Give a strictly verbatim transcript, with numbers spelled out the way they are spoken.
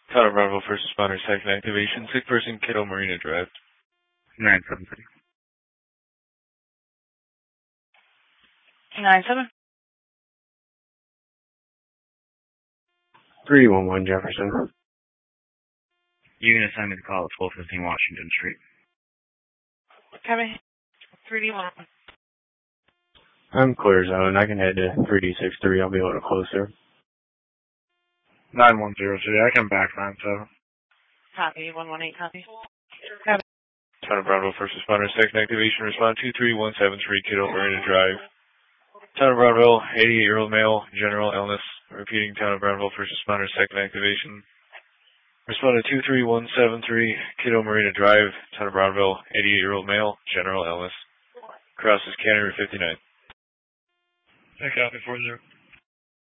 Town of Brownville, first responder, second activation, sick person, Kiddo Marina Drive. nine seven three. nine seven. three one one Jefferson. You can assign me the call at twelve fifteen Washington Street. Copy. three D one. I'm clear zone. I can head to three D six three. I'll be a little closer. nine one zero City. I can back nine seven. Copy. one one eight, copy. Copy. Town of Brownville, first responder, second activation, respond two three one seven three, Kiddo Marina Drive. Town of Brownville, eighty-eight-year-old male, general illness. Repeating, Town of Brownville, first responder, second activation. Responded two three one seven three, Kiddo Marina Drive, Town of Brownville, eighty-eight-year-old male, general illness. Crosses Canada fifty-nine. I copy four zero.